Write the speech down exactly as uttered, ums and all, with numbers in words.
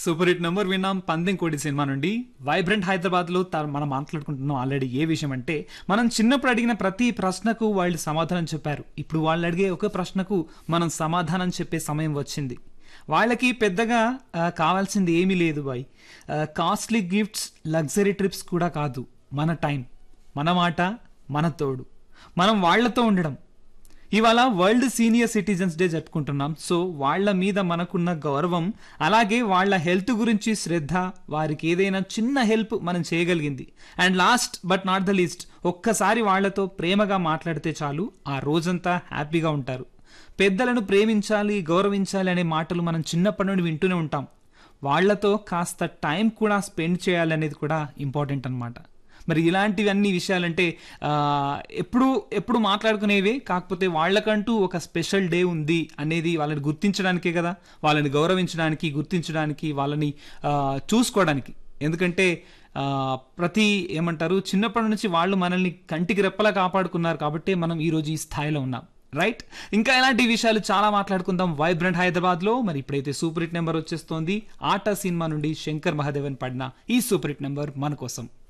Super hit number విన్నాం పందెంకోడి cinema నుండి. Vibrant Hyderabad లో త- మనం మాట్లాడుకుంటున్నాం ఆల్రెడీ. ఏ విషయం అంటే, మనం చిన్నప్పుడు అడిగిన ప్రతి ప్రశ్నకు వాళ్ళు సమాధానం చెప్పారు. ఇప్పుడు వాళ్ళు అడిగే ఒక ప్రశ్నకు మనం సమాధానం చెప్పే సమయం వచ్చింది. వాళ్ళకి పెద్దగా ఆ, కావాల్సింది ఏమీ లేదు bye. Costly gifts, luxury trips కూడా కాదు. మన టైం, మన మాట, మన తోడు, మనం వాళ్ళతో ఉండడం. ఇవాళ వరల్డ్ సీనియర్ సిటిజన్స్ డే జరుపుకుంటున్నాం. సో వాళ్ళ మీద మనకున్న గౌరవం, అలాగే వాళ్ళ హెల్త్ గురించి శ్రద్ధ, వారికి ఏదైనా చిన్న హెల్ప్ మనం చేయగలిగింది. And last but not the least, ఒక్కసారి వాళ్ళతో ప్రేమగా మాట్లాడితే చాలు, ఆ రోజంతా హ్యాపీగా ఉంటారు. పెద్దలను ప్రేమించాలి, గౌరవించాలి అనే మాటలు మనం చిన్నప్పటి నుండి వింటూనే ఉంటాం. వాళ్ళతో కాస్త టైం కూడా స్పెండ్ చేయాలనేది కూడా ఇంపార్టెంట్ అన్నమాట. మరి ఇలాంటివన్నీ విషయాలంటే ఆ, ఎప్పుడు ఎప్పుడు మాట్లాడుకునేవే, కాకపోతే వాళ్ళకంటూ ఒక స్పెషల్ డే ఉంది అనేది వాళ్ళని గుర్తించడానికే కదా, వాళ్ళని గౌరవించడానికి, గుర్తించడానికి, వాళ్ళని ఆ, చూసుకోవడానికి. ఎందుకంటే ఆ, ప్రతి ఏమంటారు, చిన్నప్పటి నుంచి వాళ్ళు మనల్ని కంటికి రెప్పలా కాపాడుకున్నారు కాబట్టి మనం ఈరోజు ఈ స్థాయిలో ఉన్నాం. రైట్. ఇంకా ఇలాంటి విషయాలు చాలా మాట్లాడుకుందాం వైబ్రెంట్ హైదరాబాద్ లో. మరి ఇప్పుడైతే సూపర్ హిట్ నెంబర్ వచ్చేస్తోంది. ఆట సినిమా నుండి శంకర్ మహాదేవన్ పడిన ఈ సూపర్ హిట్ నెంబర్ మన కోసం.